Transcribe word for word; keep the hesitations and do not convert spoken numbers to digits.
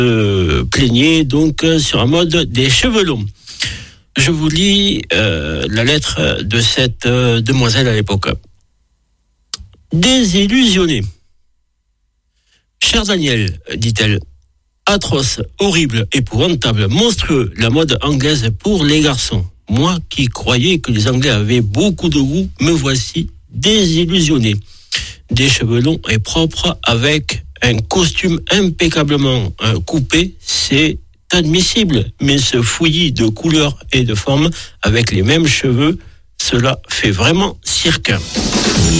se plaignait donc sur un mode des cheveux longs. Je vous lis euh, la lettre de cette euh, demoiselle à l'époque. Désillusionnée. Cher Daniel, dit-elle, atroce, horrible, épouvantable, monstrueux, la mode anglaise pour les garçons. Moi qui croyais que les Anglais avaient beaucoup de goût, me voici désillusionné. Des cheveux longs et propres avec un costume impeccablement euh, coupé, c'est admissible. Mais ce fouillis de couleurs et de formes avec les mêmes cheveux, cela fait vraiment cirque.